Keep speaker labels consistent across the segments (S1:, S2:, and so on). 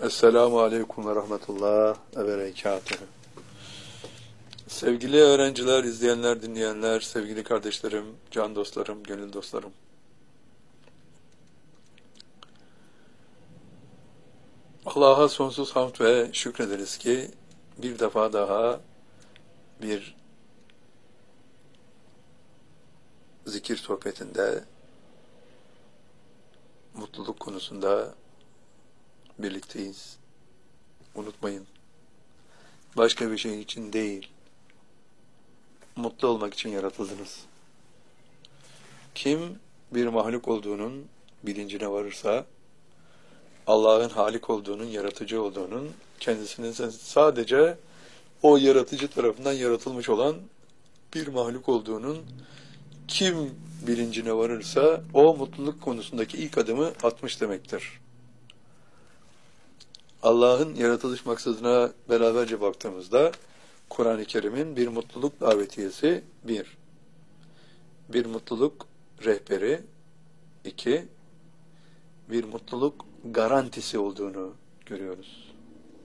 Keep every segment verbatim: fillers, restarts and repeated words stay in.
S1: Esselamu Aleyküm ve Rahmetullah ve Berekatuhu. Sevgili öğrenciler, izleyenler, dinleyenler, sevgili kardeşlerim, can dostlarım, gönül dostlarım. Allah'a sonsuz hamd ve şükrederiz ki bir defa daha bir zikir sohbetinde, mutluluk konusunda birlikteyiz. Unutmayın, başka bir şey için değil, mutlu olmak için yaratıldınız. Kim bir mahluk olduğunun bilincine varırsa, Allah'ın Halik olduğunun, yaratıcı olduğunun, kendisinin sadece o yaratıcı tarafından yaratılmış olan bir mahluk olduğunun kim bilincine varırsa, o mutluluk konusundaki ilk adımı atmış demektir. Allah'ın yaratılış maksadına beraberce baktığımızda, Kur'an-ı Kerim'in bir mutluluk davetiyesi, bir, bir mutluluk rehberi, iki, bir mutluluk garantisi olduğunu görüyoruz.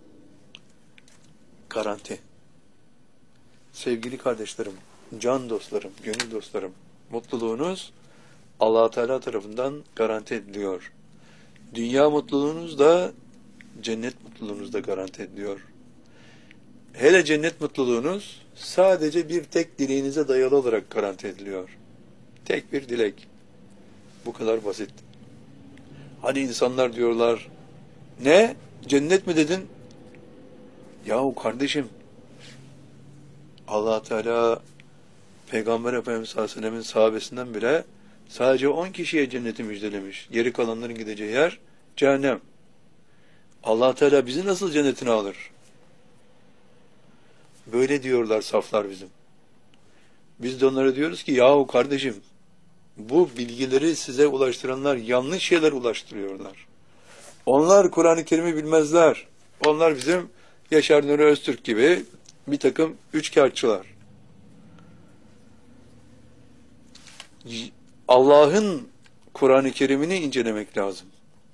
S1: Garanti. Sevgili kardeşlerim, can dostlarım, gönül dostlarım, mutluluğunuz Allah Teala tarafından garanti ediliyor. Dünya mutluluğunuz da, cennet mutluluğunuz da garanti ediliyor. Hele cennet mutluluğunuz sadece bir tek dileğinize dayalı olarak garanti ediliyor. Tek bir dilek. Bu kadar basit. Hani insanlar diyorlar, ne? Cennet mi dedin? Yahu kardeşim, Allah Teala Peygamber Efendimiz sallallahu aleyhi ve sellem'in sahabesinden bile sadece on kişiye cenneti müjdelemiş. Geri kalanların gideceği yer cehennem. Allah Teala bizi nasıl cennetine alır? Böyle diyorlar saflar bizim. Biz de onlara diyoruz ki, yahu kardeşim, bu bilgileri size ulaştıranlar yanlış şeyler ulaştırıyorlar. Onlar Kur'an-ı Kerim'i bilmezler. Onlar bizim Yaşar Nuri Öztürk gibi bir takım üçkağıtçılar. Allah'ın Kur'an-ı Kerim'ini incelemek lazım.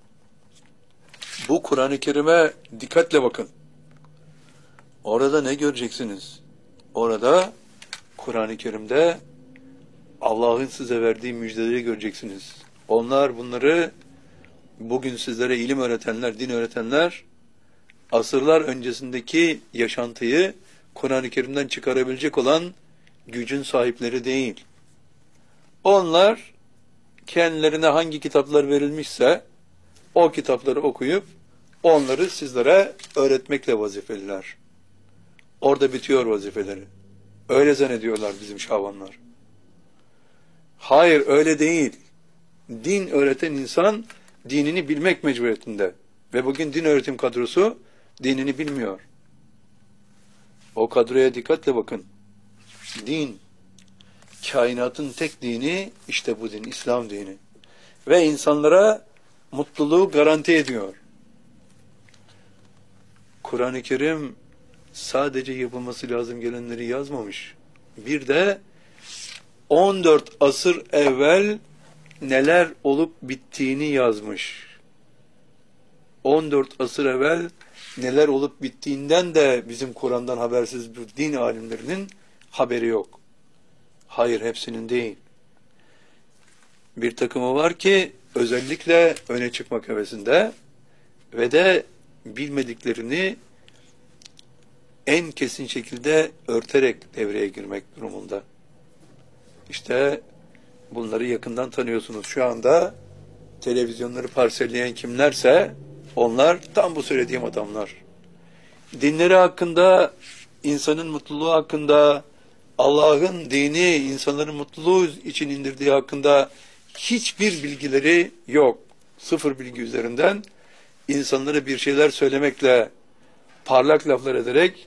S1: Bu Kur'an-ı Kerim'e dikkatle bakın. Orada ne göreceksiniz? Orada Kur'an-ı Kerim'de Allah'ın size verdiği müjdeleri göreceksiniz. Onlar bunları bugün sizlere ilim öğretenler, din öğretenler asırlar öncesindeki yaşantıyı Kur'an-ı Kerim'den çıkarabilecek olan gücün sahipleri değil. Onlar kendilerine hangi kitaplar verilmişse o kitapları okuyup onları sizlere öğretmekle vazifeliler. Orada bitiyor vazifeleri. Öyle zannediyorlar bizim şabanlar. Hayır, öyle değil. Din öğreten insan dinini bilmek mecburiyetinde. Ve bugün din öğretim kadrosu dinini bilmiyor. O kadroya dikkatle bakın. Din, kainatın tek dini işte bu din, İslam dini. Ve insanlara mutluluğu garanti ediyor. Kur'an-ı Kerim sadece yapılması lazım gelenleri yazmamış. Bir de on dört asır evvel neler olup bittiğini yazmış. on dört asır evvel neler olup bittiğinden de bizim Kur'an'dan habersiz bir din alimlerinin haberi yok. Hayır, hepsinin değil. Bir takımı var ki özellikle öne çıkmak hevesinde ve de bilmediklerini en kesin şekilde örterek devreye girmek durumunda. İşte bunları yakından tanıyorsunuz. Şu anda televizyonları parselleyen kimlerse onlar tam bu söylediğim adamlar. Dinleri hakkında, insanın mutluluğu hakkında, Allah'ın dini insanların mutluluğu için indirdiği hakkında hiçbir bilgileri yok. Sıfır bilgi üzerinden insanlara bir şeyler söylemekle, parlak laflar ederek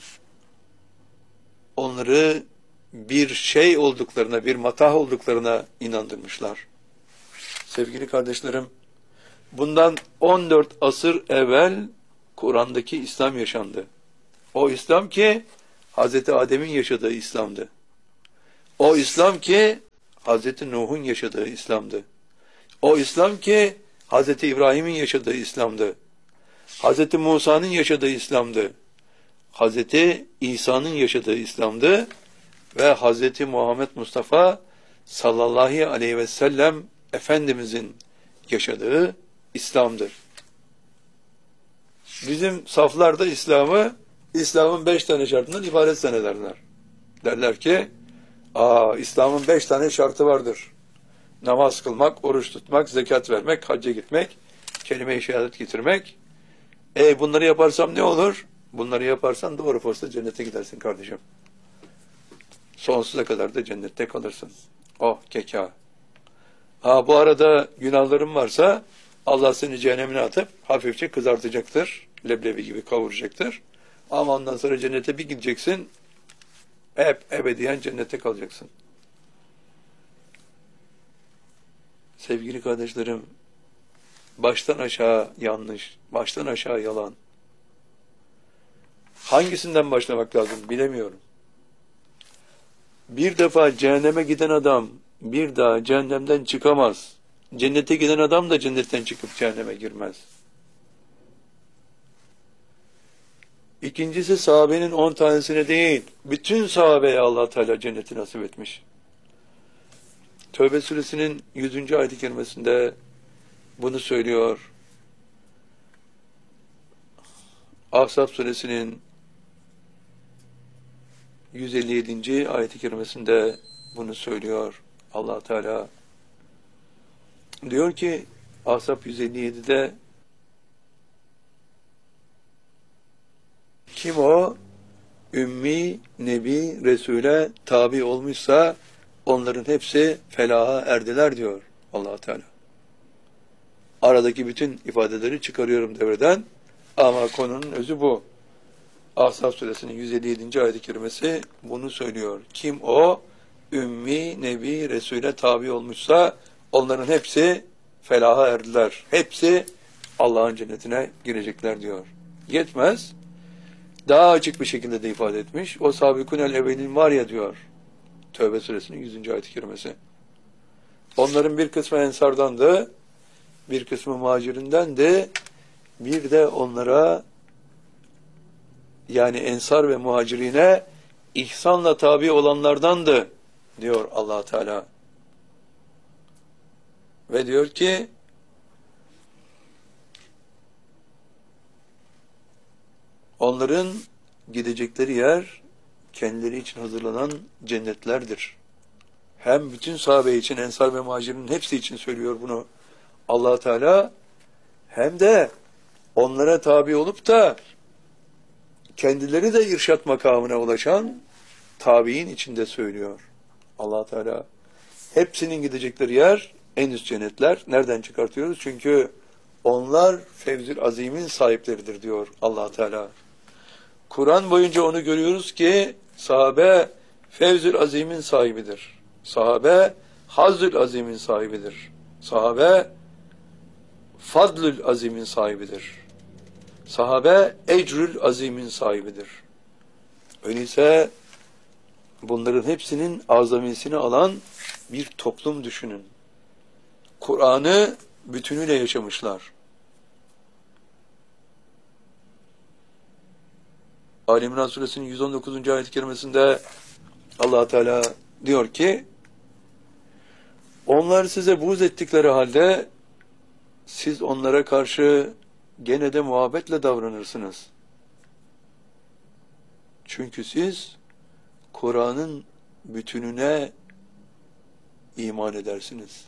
S1: onları bir şey olduklarına, bir matah olduklarına inandırmışlar. Sevgili kardeşlerim, bundan on dört asır evvel Kur'an'daki İslam yaşandı. O İslam ki Hazreti Adem'in yaşadığı İslam'dı. O İslam ki Hazreti Nuh'un yaşadığı İslam'dı. O İslam ki Hazreti İbrahim'in yaşadığı İslam'dı. Hazreti Musa'nın yaşadığı İslam'dı. Hazreti İsa'nın yaşadığı İslam'dı. Ve Hazreti Muhammed Mustafa sallallahu aleyhi ve sellem Efendimizin yaşadığı İslam'dır. Bizim saflarda İslam'ı, İslam'ın beş tane şartından ibaret zannederler. Derler ki, aa İslam'ın beş tane şartı vardır. Namaz kılmak, oruç tutmak, zekat vermek, hacca gitmek, kelime-i şehadet getirmek. E bunları yaparsam ne olur? Bunları yaparsan doğru posta cennete gidersin kardeşim. Sonsuza kadar da cennette kalırsın. Oh keka. Ha bu arada günahların varsa Allah seni cehennemine atıp hafifçe kızartacaktır. Leblebi gibi kavuracaktır. Ama ondan sonra cennete bir gideceksin. Hep ebediyen cennette kalacaksın. Sevgili kardeşlerim, baştan aşağı yanlış, baştan aşağı yalan. Hangisinden başlamak lazım bilemiyorum. Bir defa cehenneme giden adam bir daha cehennemden çıkamaz. Cennete giden adam da cennetten çıkıp cehenneme girmez. İkincisi sahabenin on tanesine değil, bütün sahabeye Allah Teala cenneti nasip etmiş. Tövbe suresinin yüzüncü ayet-i kerimesinde bunu söylüyor. Ahzab suresinin yüz elli yedinci ayet-i kerimesinde bunu söylüyor Allah Teala. Diyor ki Ahzab yüz elli yedide kim o? Ümmi, Nebi, Resul'e tabi olmuşsa onların hepsi felaha erdiler diyor Allah Teala. Aradaki bütün ifadeleri çıkarıyorum devreden ama konunun özü bu. Ahzab suresinin yüz elli yedinci ayet-i kerimesi bunu söylüyor. Kim o? Ümmi, Nebi, Resul'e tabi olmuşsa onların hepsi felaha erdiler. Hepsi Allah'ın cennetine girecekler diyor. Yetmez. Daha açık bir şekilde de ifade etmiş. O sabikunel evvelin var ya diyor. Tövbe suresinin yüzüncü ayet-i kerimesi. Onların bir kısmı ensardandı, bir kısmı muhacirindendi. Bir de onlara yani ensar ve muhacirine ihsanla tabi olanlardandı diyor Allah Teala. Ve diyor ki onların gidecekleri yer kendileri için hazırlanan cennetlerdir. Hem bütün sahabe için, ensar ve muhacirin hepsi için söylüyor bunu Allah Teala. Hem de onlara tabi olup da kendileri de irşat makamına ulaşan tabiin içinde söylüyor Allah Teala. Hepsinin gidecekleri yer en üst cennetler. Nereden çıkartıyoruz? Çünkü onlar Fevzül Azim'in sahipleridir diyor Allah Teala. Kur'an boyunca onu görüyoruz ki sahabe Fevzül Azim'in sahibidir. Sahabe Hazzül Azim'in sahibidir. Sahabe Fadlül Azim'in sahibidir. Sahabe Ecrül Azim'in sahibidir. Öyleyse bunların hepsinin azamisini alan bir toplum düşünün. Kur'an'ı bütünüyle yaşamışlar. Ali İmran suresinin yüz on dokuzuncu ayet-i kerimesinde Allah Teala diyor ki onlar size buğz ettikleri halde siz onlara karşı gene de muhabbetle davranırsınız. Çünkü siz Kur'an'ın bütününe iman edersiniz.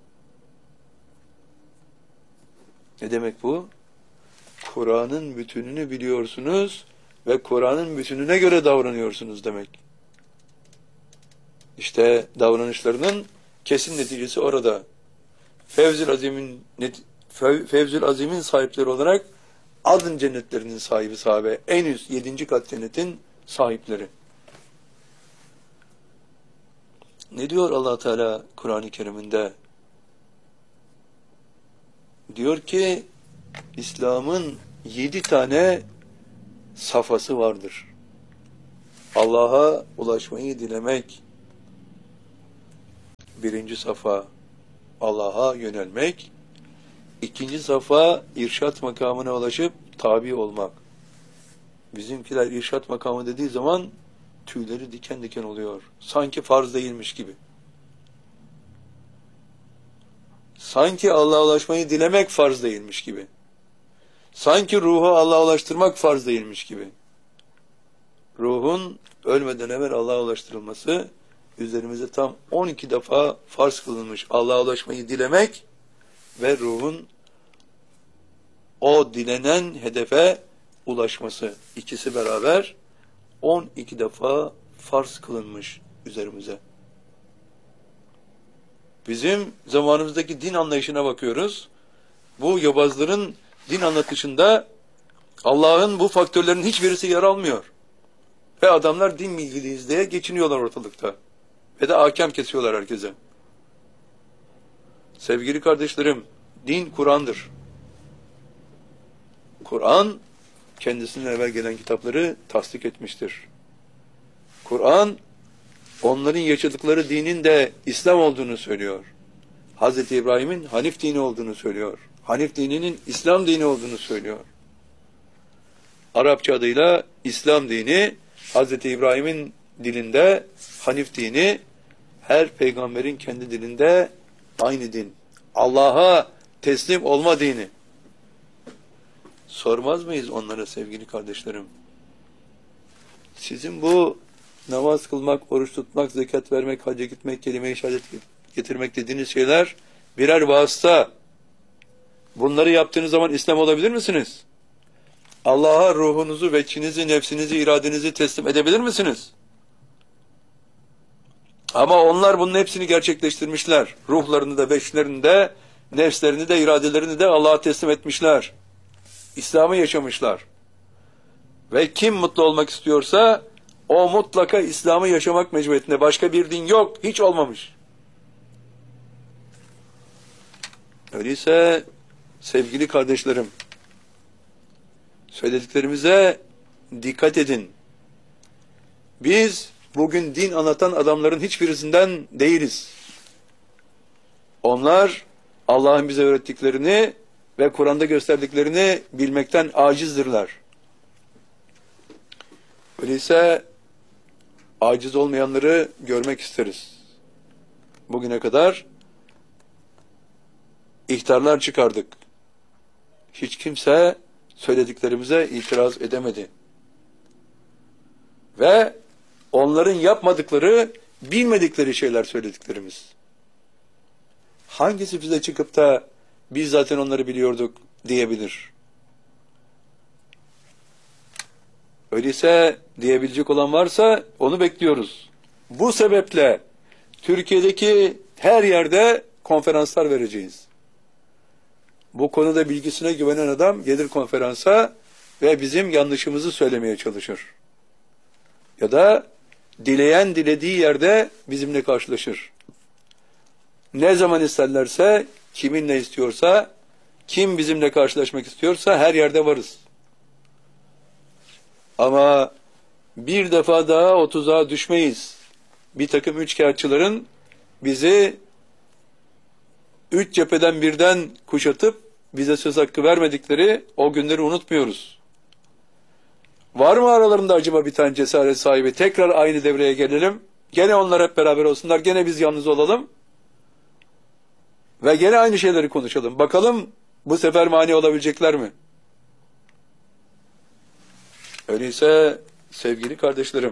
S1: Ne demek bu? Kur'an'ın bütününü biliyorsunuz ve Kur'an'ın bütününe göre davranıyorsunuz demek. İşte davranışlarının kesin neticesi orada. Fevzül Azim'in Fevzül Azim'in sahipleri olarak adın cennetlerinin sahibi sahabe. En üst yedinci kat cennetin sahipleri. Ne diyor Allah Teala Kur'an-ı Kerim'inde? Diyor ki İslam'ın yedi tane safhası vardır. Allah'a ulaşmayı dilemek. Birinci safa Allah'a yönelmek. İkinci safa irşat makamına ulaşıp tabi olmak. Bizimkiler irşat makamı dediği zaman tüyleri diken diken oluyor. Sanki farz değilmiş gibi. Sanki Allah'a ulaşmayı dilemek farz değilmiş gibi. Sanki ruhu Allah'a ulaştırmak farz değilmiş gibi. Ruhun ölmeden evvel Allah'a ulaştırılması üzerimize tam on iki defa farz kılınmış. Allah'a ulaşmayı dilemek ve ruhun o dilenen hedefe ulaşması. İkisi beraber on iki defa farz kılınmış üzerimize. Bizim zamanımızdaki din anlayışına bakıyoruz. Bu yobazların din anlatışında Allah'ın bu faktörlerin hiçbirisi yer almıyor. Ve adamlar din bilgiliyiz diye geçiniyorlar ortalıkta. Ve de hakem kesiyorlar herkese. Sevgili kardeşlerim, din Kur'an'dır. Kur'an, kendisinden evvel gelen kitapları tasdik etmiştir. Kur'an, onların yaşadıkları dinin de İslam olduğunu söylüyor. Hazreti İbrahim'in Hanif dini olduğunu söylüyor. Hanif dininin İslam dini olduğunu söylüyor. Arapça adıyla İslam dini, Hazreti İbrahim'in dilinde Hanif dini, her peygamberin kendi dilinde aynı din. Allah'a teslim olma dini. Sormaz mıyız onlara sevgili kardeşlerim? Sizin bu namaz kılmak, oruç tutmak, zekat vermek, hacca gitmek, kelime-i şehadet getirmek dediğiniz şeyler birer vasıta. Bunları yaptığınız zaman İslam olabilir misiniz? Allah'a ruhunuzu, veçhinizi, nefsinizi, iradenizi teslim edebilir misiniz? Ama onlar bunun hepsini gerçekleştirmişler. Ruhlarını da, veçhlerini de, nefslerini de, iradelerini de Allah'a teslim etmişler. İslam'ı yaşamışlar. Ve kim mutlu olmak istiyorsa o mutlaka İslam'ı yaşamak mecburiyetinde. Başka bir din yok, hiç olmamış. Öyleyse sevgili kardeşlerim, söylediklerimize dikkat edin. Biz bugün din anlatan adamların hiçbirisinden değiliz. Onlar Allah'ın bize öğrettiklerini ve Kur'an'da gösterdiklerini bilmekten acizdirler. Öyleyse aciz olmayanları görmek isteriz. Bugüne kadar ihtarlar çıkardık. Hiç kimse söylediklerimize itiraz edemedi. Ve onların yapmadıkları, bilmedikleri şeyler söylediklerimiz. Hangisi bize çıkıp da biz zaten onları biliyorduk diyebilir? Öyleyse diyebilecek olan varsa onu bekliyoruz. Bu sebeple Türkiye'deki her yerde konferanslar vereceğiz. Bu konuda bilgisine güvenen adam gelir konferansa ve bizim yanlışımızı söylemeye çalışır. Ya da dileyen dilediği yerde bizimle karşılaşır. Ne zaman isterlerse, kiminle istiyorsa, kim bizimle karşılaşmak istiyorsa her yerde varız. Ama bir defa daha o tuzağa düşmeyiz. Bir takım üçkağıtçıların bizi üç cepheden birden kuşatıp bize söz hakkı vermedikleri o günleri unutmuyoruz. Var mı aralarında acaba bir tane cesaret sahibi? Tekrar aynı devreye gelelim. Gene onlar hep beraber olsunlar. Gene biz yalnız olalım. Ve gene aynı şeyleri konuşalım. Bakalım bu sefer mani olabilecekler mi? Öyleyse sevgili kardeşlerim,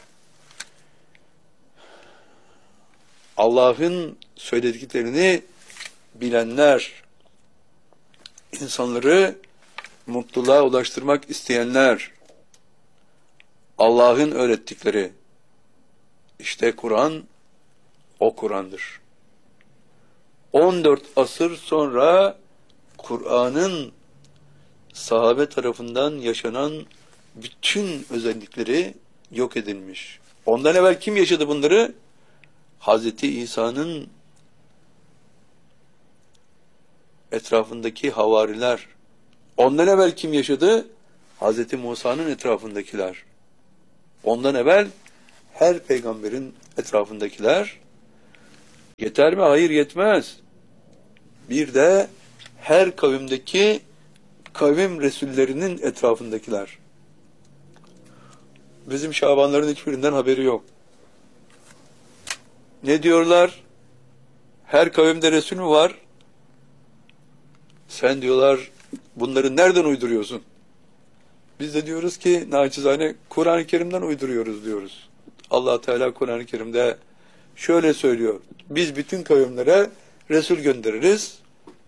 S1: Allah'ın söylediklerini bilenler, insanları mutluluğa ulaştırmak isteyenler, Allah'ın öğrettikleri, işte Kur'an, o Kur'an'dır. on dört asır sonra Kur'an'ın sahabe tarafından yaşanan bütün özellikleri yok edilmiş. Ondan evvel kim yaşadı bunları? Hazreti İsa'nın etrafındaki havariler. Ondan evvel kim yaşadı? Hazreti Musa'nın etrafındakiler. Ondan evvel her peygamberin etrafındakiler. Yeter mi? Hayır, yetmez. Bir de her kavimdeki kavim resullerinin etrafındakiler. Bizim Şabanların hiçbirinden haberi yok. Ne diyorlar? Her kavimde Resul mü var? Sen diyorlar bunları nereden uyduruyorsun? Biz de diyoruz ki naçizane Kur'an-ı Kerim'den uyduruyoruz diyoruz. Allah Teala Kur'an-ı Kerim'de şöyle söylüyor. Biz bütün kavimlere Resul göndeririz.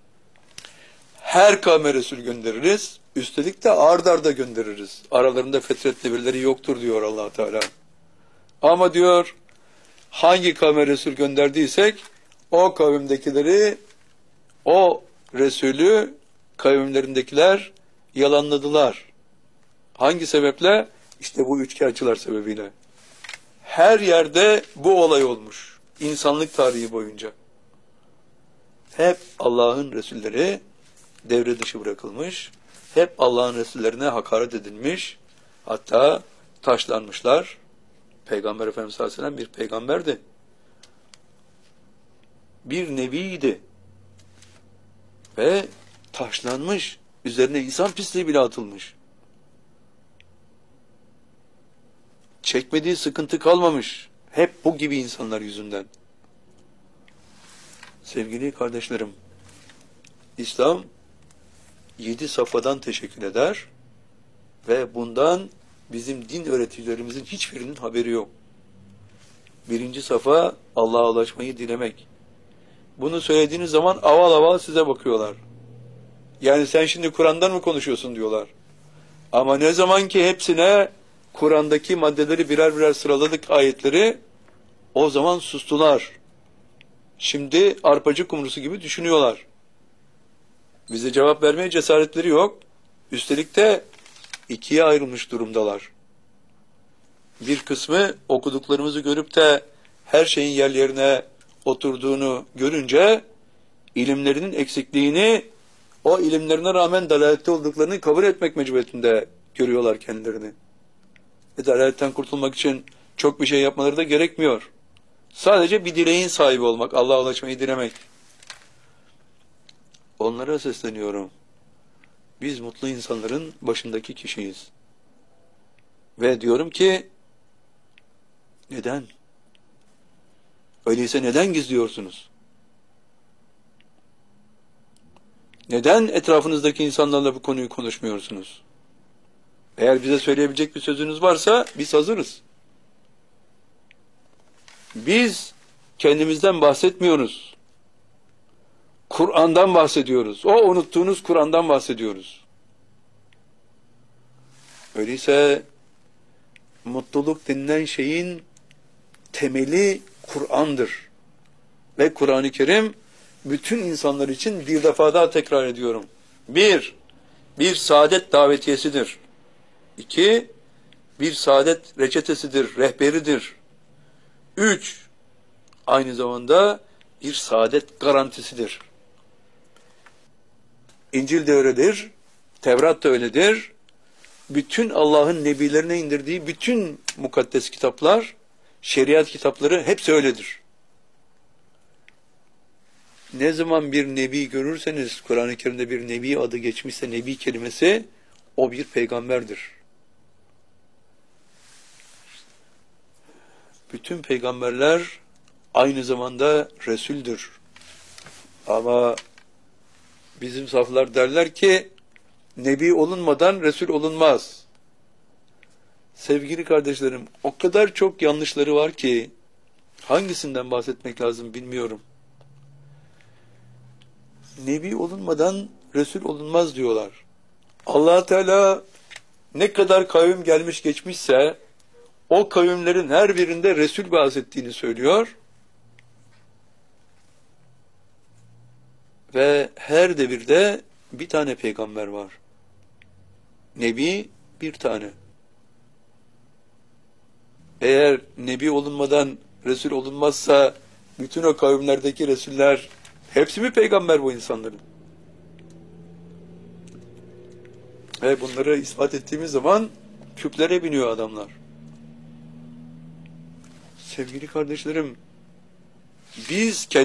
S1: Her kavme Resul göndeririz. Üstelik de ard arda göndeririz. Aralarında fetretli birileri yoktur diyor Allah Teala. Ama diyor hangi kavme Resul gönderdiysek o kavimdekileri, o Resulü kavimlerindekiler yalanladılar. Hangi sebeple? İşte bu üçkağıtçılar sebebiyle. Her yerde bu olay olmuş. İnsanlık tarihi boyunca. Hep Allah'ın Resulleri devre dışı bırakılmış. Hep Allah'ın Resullerine hakaret edilmiş. Hatta taşlanmışlar. Peygamber Efendimiz sallallahu aleyhi ve sellem bir peygamberdi. Bir nebiydi. Ve taşlanmış. Üzerine insan pisliği bile atılmış. Çekmediği sıkıntı kalmamış. Hep bu gibi insanlar yüzünden. Sevgili kardeşlerim, İslam yedi safhadan teşekkür eder ve bundan bizim din öğreticilerimizin hiçbirinin haberi yok. Birinci safa Allah'a ulaşmayı dilemek. Bunu söylediğiniz zaman aval aval size bakıyorlar. Yani sen şimdi Kur'an'dan mı konuşuyorsun diyorlar. Ama ne zaman ki hepsine Kur'an'daki maddeleri birer birer sıraladık ayetleri, o zaman sustular. Şimdi arpacık kumrusu gibi düşünüyorlar. Bize cevap vermeye cesaretleri yok. Üstelik de ikiye ayrılmış durumdalar. Bir kısmı okuduklarımızı görüp de her şeyin yerlerine oturduğunu görünce ilimlerinin eksikliğini, o ilimlerine rağmen dalalette olduklarını kabul etmek mecburiyetinde görüyorlar kendilerini. Ve dalaletten kurtulmak için çok bir şey yapmaları da gerekmiyor. Sadece bir dileğin sahibi olmak, Allah'a ulaşmayı dilemek. Onlara sesleniyorum. Biz mutlu insanların başındaki kişiyiz. Ve diyorum ki, neden? Öyleyse neden gizliyorsunuz? Neden etrafınızdaki insanlarla bu konuyu konuşmuyorsunuz? Eğer bize söyleyebilecek bir sözünüz varsa biz hazırız. Biz kendimizden bahsetmiyoruz. Kur'an'dan bahsediyoruz. O unuttuğunuz Kur'an'dan bahsediyoruz. Öyleyse mutluluk denilen şeyin temeli Kur'an'dır. Ve Kur'an-ı Kerim bütün insanlar için bir defa daha tekrar ediyorum. Bir, bir saadet davetiyesidir. İki, bir saadet reçetesidir, rehberidir. Üç, aynı zamanda bir saadet garantisidir. İncil de öyledir, Tevrat da öyledir. Bütün Allah'ın nebilerine indirdiği bütün mukaddes kitaplar, şeriat kitapları hepsi öyledir. Ne zaman bir nebi görürseniz, Kur'an-ı Kerim'de bir nebi adı geçmişse, nebi kelimesi, o bir peygamberdir. Bütün peygamberler aynı zamanda Resul'dür. Ama bizim saflar derler ki, nebi olunmadan Resul olunmaz. Sevgili kardeşlerim, o kadar çok yanlışları var ki, hangisinden bahsetmek lazım bilmiyorum. Nebi olunmadan Resul olunmaz diyorlar. Allah Teala ne kadar kavim gelmiş geçmişse, o kavimlerin her birinde Resul bahsettiğini söylüyor. Ve her devirde bir tane peygamber var. Nebi bir tane. Eğer nebi olunmadan Resul olunmazsa, bütün o kavimlerdeki Resuller hepsi mi peygamber bu insanların? Ve bunları ispat ettiğimiz zaman küplere biniyor adamlar. Sevgili kardeşlerim, biz kendi